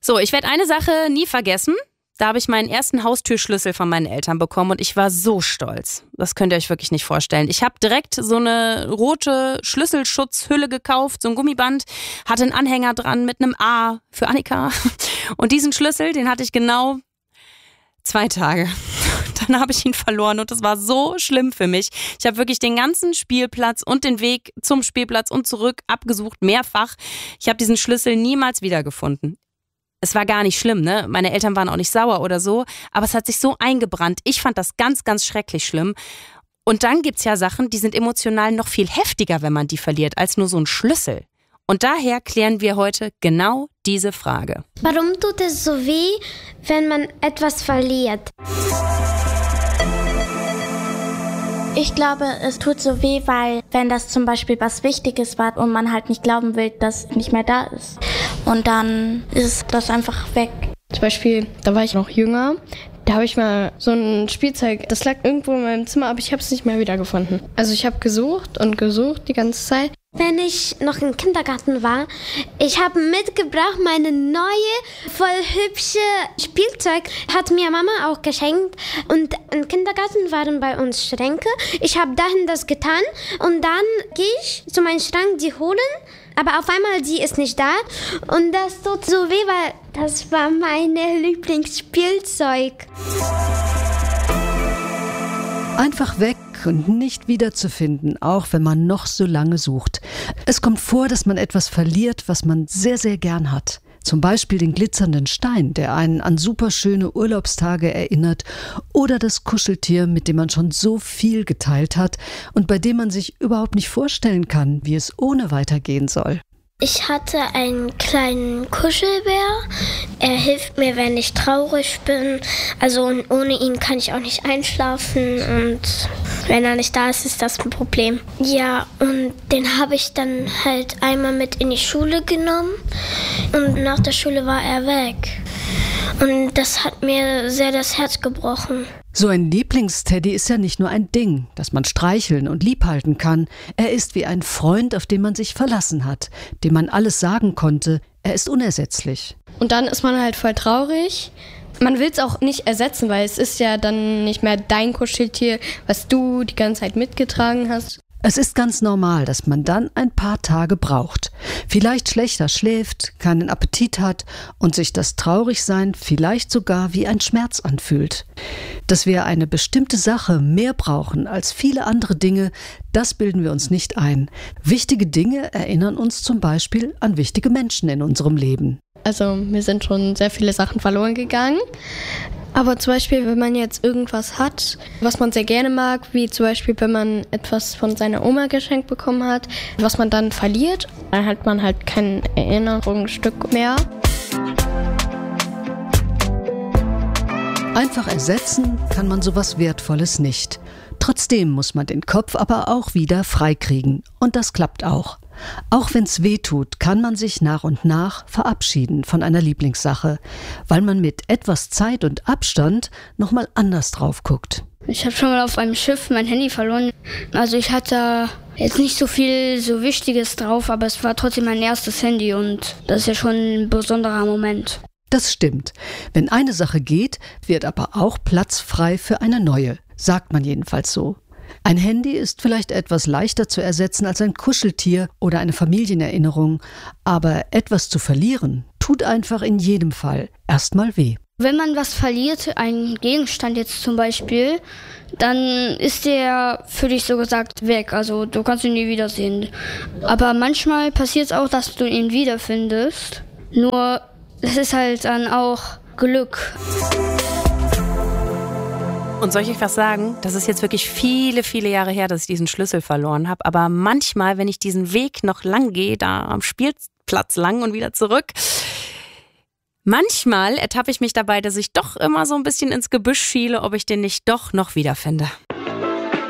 So, ich werde eine Sache nie vergessen. Da habe ich meinen ersten Haustürschlüssel von meinen Eltern bekommen und ich war so stolz. Das könnt ihr euch wirklich nicht vorstellen. Ich habe direkt so eine rote Schlüsselschutzhülle gekauft, so ein Gummiband, hatte einen Anhänger dran mit einem A für Annika. Und diesen Schlüssel, den hatte ich genau 2 Tage. Dann habe ich ihn verloren und das war so schlimm für mich. Ich habe wirklich den ganzen Spielplatz und den Weg zum Spielplatz und zurück abgesucht, mehrfach. Ich habe diesen Schlüssel niemals wiedergefunden. Es war gar nicht schlimm, ne? Meine Eltern waren auch nicht sauer oder so, aber es hat sich so eingebrannt. Ich fand das ganz, ganz schrecklich schlimm. Und dann gibt's ja Sachen, die sind emotional noch viel heftiger, wenn man die verliert, als nur so ein Schlüssel. Und daher klären wir heute genau diese Frage. Warum tut es so weh, wenn man etwas verliert? Ich glaube, es tut so weh, weil wenn das zum Beispiel was Wichtiges war und man halt nicht glauben will, dass es nicht mehr da ist. Und dann ist das einfach weg. Zum Beispiel, da war ich noch jünger, da habe ich mal so ein Spielzeug, das lag irgendwo in meinem Zimmer, aber ich habe es nicht mehr wiedergefunden. Also ich habe gesucht und gesucht die ganze Zeit. Wenn ich noch im Kindergarten war, ich habe mitgebracht meine neue, voll hübsche Spielzeug. Hat mir Mama auch geschenkt. Und im Kindergarten waren bei uns Schränke. Ich habe dahin das getan und dann gehe ich zu meinem Schrank, die holen. Aber auf einmal, die ist nicht da. Und das tut so weh, weil das war meine Lieblingsspielzeug. Einfach weg und nicht wiederzufinden, auch wenn man noch so lange sucht. Es kommt vor, dass man etwas verliert, was man sehr, sehr gern hat. Zum Beispiel den glitzernden Stein, der einen an superschöne Urlaubstage erinnert, oder das Kuscheltier, mit dem man schon so viel geteilt hat und bei dem man sich überhaupt nicht vorstellen kann, wie es ohne weitergehen soll. Ich hatte einen kleinen Kuschelbär. Er hilft mir, wenn ich traurig bin. Also ohne ihn kann ich auch nicht einschlafen. Und wenn er nicht da ist, ist das ein Problem. Ja, und den habe ich dann halt einmal mit in die Schule genommen. Und nach der Schule war er weg. Und das hat mir sehr das Herz gebrochen. So ein Lieblingsteddy ist ja nicht nur ein Ding, das man streicheln und liebhalten kann. Er ist wie ein Freund, auf den man sich verlassen hat, dem man alles sagen konnte. Er ist unersetzlich. Und dann ist man halt voll traurig. Man will es auch nicht ersetzen, weil es ist ja dann nicht mehr dein Kuscheltier, was du die ganze Zeit mitgetragen hast. Es ist ganz normal, dass man dann ein paar Tage braucht. Vielleicht schlechter schläft, keinen Appetit hat und sich das Traurigsein vielleicht sogar wie ein Schmerz anfühlt. Dass wir eine bestimmte Sache mehr brauchen als viele andere Dinge, das bilden wir uns nicht ein. Wichtige Dinge erinnern uns zum Beispiel an wichtige Menschen in unserem Leben. Also mir sind schon sehr viele Sachen verloren gegangen. Aber zum Beispiel, wenn man jetzt irgendwas hat, was man sehr gerne mag, wie zum Beispiel, wenn man etwas von seiner Oma geschenkt bekommen hat, was man dann verliert, dann hat man halt kein Erinnerungsstück mehr. Einfach ersetzen kann man sowas Wertvolles nicht. Trotzdem muss man den Kopf aber auch wieder freikriegen. Und das klappt auch. Auch wenn's weh tut, kann man sich nach und nach verabschieden von einer Lieblingssache, weil man mit etwas Zeit und Abstand nochmal anders drauf guckt. Ich habe schon mal auf einem Schiff mein Handy verloren. Also ich hatte jetzt nicht so viel so Wichtiges drauf, aber es war trotzdem mein erstes Handy und das ist ja schon ein besonderer Moment. Das stimmt. Wenn eine Sache geht, wird aber auch Platz frei für eine neue, sagt man jedenfalls so. Ein Handy ist vielleicht etwas leichter zu ersetzen als ein Kuscheltier oder eine Familienerinnerung, aber etwas zu verlieren, tut einfach in jedem Fall erstmal weh. Wenn man was verliert, einen Gegenstand jetzt zum Beispiel, dann ist der für dich so gesagt weg, also du kannst ihn nie wiedersehen. Aber manchmal passiert es auch, dass du ihn wiederfindest, nur es ist halt dann auch Glück. Und soll ich euch was sagen? Das ist jetzt wirklich viele, viele Jahre her, dass ich diesen Schlüssel verloren habe. Aber manchmal, wenn ich diesen Weg noch lang gehe, da am Spielplatz lang und wieder zurück, manchmal ertappe ich mich dabei, dass ich doch immer so ein bisschen ins Gebüsch schiele, ob ich den nicht doch noch wiederfinde.